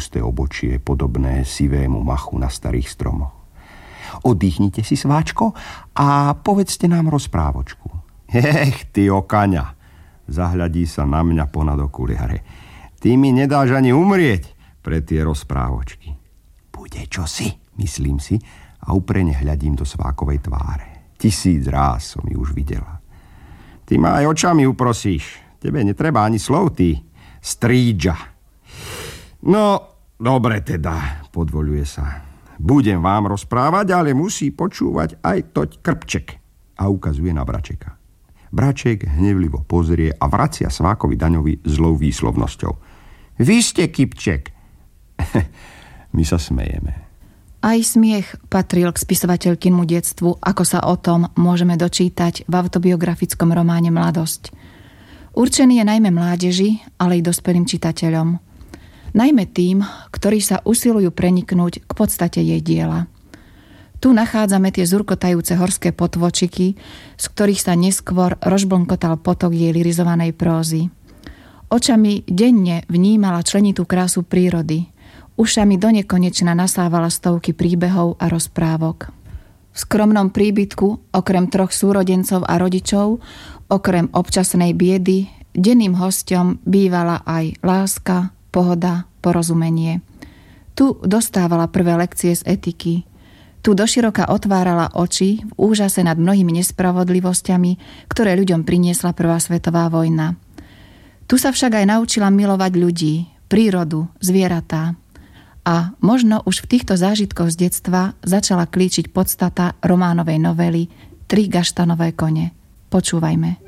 husté obočie, podobné sivému machu na starých stromoch. Oddychnite si, sváčko, a povedzte nám rozprávočku. Ty okaňa, zahľadí sa na mňa ponad okuliare. Ty mi nedáš ani umrieť pre tie rozprávočky. Bude čosi, myslím si, a uprene hľadím do Svákovej tváre. 1000 ráz som ju už videla. Ty ma aj očami uprosíš. Tebe netreba ani slov, ty strídža. No, dobre teda, podvoľuje sa. Budem vám rozprávať, ale musí počúvať aj toť Krpček. A ukazuje na Bračeka. Braček hnevlivo pozrie a vracia Svákovi Daňovi zlou výslovnosťou. Vy ste Kypček. My sa smejeme. Aj smiech patril k spisovateľkynmu detstvu, ako sa o tom môžeme dočítať v autobiografickom románe Mladosť. Určený je najmä mládeži, ale i dospelým čitateľom. Najmä tým, ktorí sa usilujú preniknúť k podstate jej diela. Tu nachádzame tie zurkotajúce horské potvočiky, z ktorých sa neskôr rozblnkotal potok jej lyrizovanej prózy. Očami denne vnímala členitú krásu prírody. Ušami donekonečna nasávala stovky príbehov a rozprávok. V skromnom príbytku, okrem 3 súrodencov a rodičov, okrem občasnej biedy, denným hosťom bývala aj láska, pohoda, porozumenie. Tu dostávala prvé lekcie z etiky. Tu doširoka otvárala oči v úžase nad mnohými nespravodlivosťami, ktoré ľuďom priniesla prvá svetová vojna. Tu sa však aj naučila milovať ľudí, prírodu, zvieratá. A možno už v týchto zážitkoch z detstva začala klíčiť podstata románovej novely 3 gaštanové kone. Počúvajme.